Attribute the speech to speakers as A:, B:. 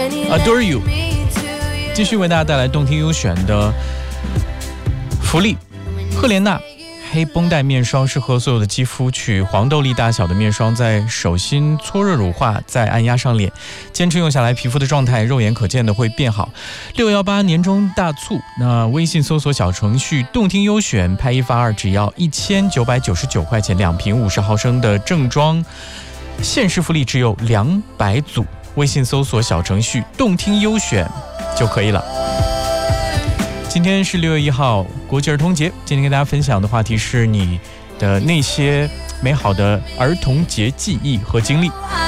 A: Adore You， 继续为大家带来动听优选的福利。赫莲娜黑绷带面霜适合所有的肌肤，取黄豆粒大小的面霜，在手心搓热乳化，再按压上脸，坚持用下来，皮肤的状态肉眼可见的会变好。618年终大促，那微信搜索小程序动听优选，拍1发2，只要1999块钱，2瓶50毫升的正装，限时福利只有200组，微信搜索小程序动听优选就可以了。今天是6月1号，国际儿童节。今天跟大家分享的话题是你的那些美好的儿童节记忆和经历。